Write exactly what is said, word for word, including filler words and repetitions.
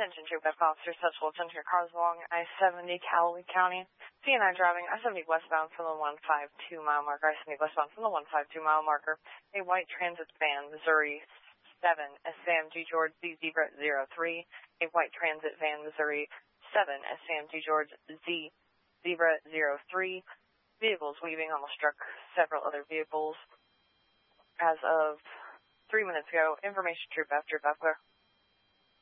Attention Troop F Officer, Central Attention your cars along I seventy, Callaway County. C and I driving I seventy westbound from the one five two mile marker. I seventy westbound from the one five two mile marker. A white transit van, Missouri seven, Sam G. George Z Zebra zero three. A white transit van, Missouri seven, Sam G. George Z Zebra zero three. Vehicles weaving almost struck several other vehicles. As of three minutes ago, information Troop F, Troop F, clear.